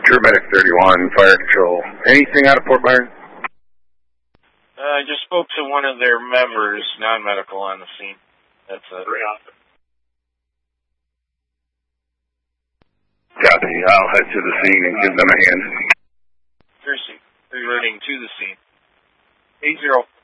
True Medic 31, Fire Control. Anything out of Fort Byron? I just spoke to one of their members, non-medical, on the scene. That's it. Copy. I'll head to the scene and give them a hand. Reverting to the scene. 80.